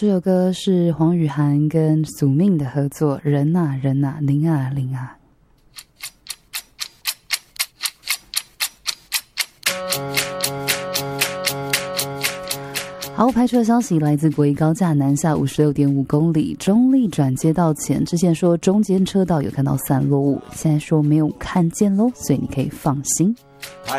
这首歌是黄雨涵跟宿命的合作，人啊人啊，灵啊灵啊。好，排除的消息来自国一高架南下56.5公里，中立转接道前，之前说中间车道有看到散落物，现在说没有看见咯，所以你可以放心。